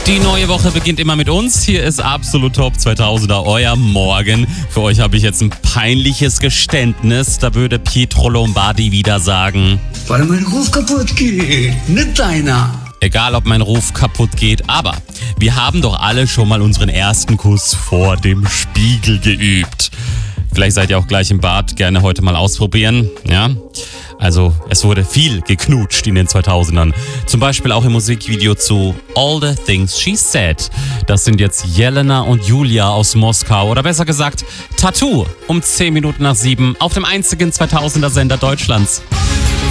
Die neue Woche beginnt immer mit uns. Hier ist Absolut Top 2000er, euer Morgen. Für euch habe ich jetzt ein peinliches Geständnis. Da würde Pietro Lombardi wieder sagen: Weil mein Ruf kaputt geht, nicht deiner. Egal, ob mein Ruf kaputt geht, aber wir haben doch alle schon mal unseren ersten Kuss vor dem Spiegel geübt. Vielleicht seid ihr auch gleich im Bad, gerne heute mal ausprobieren, ja? Also, es wurde viel geknutscht in den 2000ern. Zum Beispiel auch im Musikvideo zu All the Things She Said. Das sind jetzt Jelena und Julia aus Moskau. Oder besser gesagt, Tattoo um 10 Minuten nach 7 auf dem einzigen 2000er Sender Deutschlands.